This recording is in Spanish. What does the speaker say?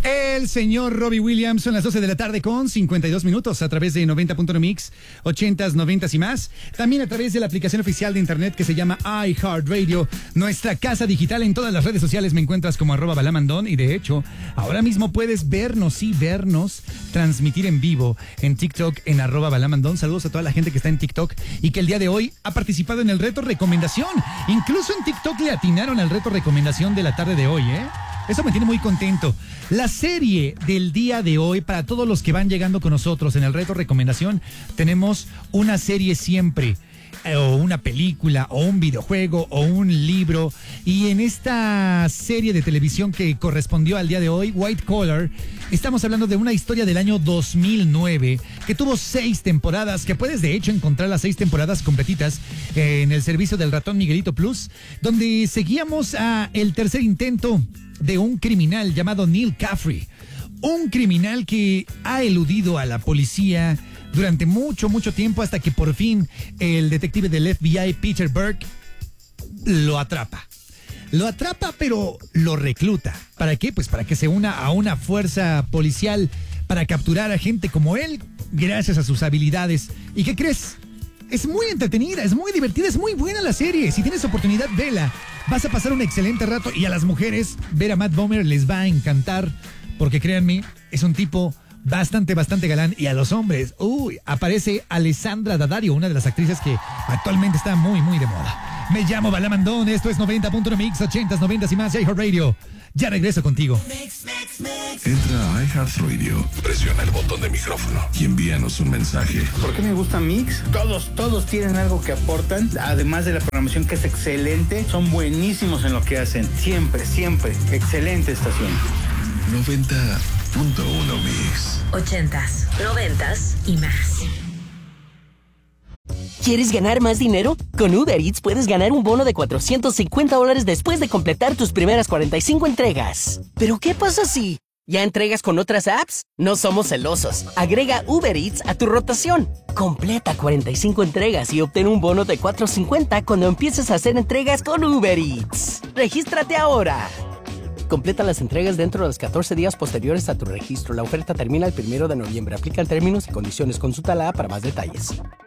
El señor Robbie Williams, son las 12 de la tarde con 52 minutos a través de 90.1 Mix, 80s, 90s y más. También a través de la aplicación oficial de internet que se llama iHeartRadio. Nuestra casa digital en todas las redes sociales me encuentras como @balamandón y de hecho, ahora mismo puedes vernos transmitir en vivo en TikTok en @balamandón. Saludos a toda la gente que está en TikTok y que el día de hoy ha participado en el reto recomendación. Incluso en TikTok le atinaron al reto recomendación de la tarde de hoy, ¿eh? Eso me tiene muy contento. La serie del día de hoy, para todos los que van llegando con nosotros en el reto recomendación, tenemos una serie siempre, o una película, o un videojuego, o un libro. Y en esta serie de televisión que correspondió al día de hoy, White Collar, estamos hablando de una historia del año 2009 que tuvo 6 temporadas, que puedes de hecho encontrar las 6 temporadas completitas en el servicio del ratón Miguelito Plus, donde seguíamos a el tercer intento de un criminal llamado Neil Caffrey. Un criminal que ha eludido a la policía durante mucho tiempo hasta que por fin el detective del FBI, Peter Burke, lo atrapa. Lo atrapa, pero lo recluta. ¿Para qué? Pues para que se una a una fuerza policial para capturar a gente como él, gracias a sus habilidades. ¿Y qué crees? Es muy entretenida, es muy divertida, es muy buena la serie. Si tienes oportunidad, vela. Vas a pasar un excelente rato y a las mujeres ver a Matt Bomer les va a encantar porque créanme, es un tipo bastante galán. Y a los hombres, aparece Alessandra Daddario, una de las actrices que actualmente está muy de moda. Me llamo Balamandón, esto es 90.1 Mix, 80s, 90s y más, iHeartRadio. Ya regreso contigo. Entra a iHeartRadio, presiona el botón de micrófono y envíanos un mensaje. ¿Por qué me gusta Mix? Todos tienen algo que aportan, además de la programación que es excelente, son buenísimos en lo que hacen. Siempre, excelente estación. 90.1 Mix. 80s, 90s y más. ¿Quieres ganar más dinero? Con Uber Eats puedes ganar un bono de $450 después de completar tus primeras 45 entregas. ¿Pero qué pasa si ya entregas con otras apps? No somos celosos. Agrega Uber Eats a tu rotación. Completa 45 entregas y obtén un bono de $450 cuando empieces a hacer entregas con Uber Eats. ¡Regístrate ahora! Completa las entregas dentro de los 14 días posteriores a tu registro. La oferta termina el 1 de noviembre. Aplican términos y condiciones. Consulta la app para más detalles.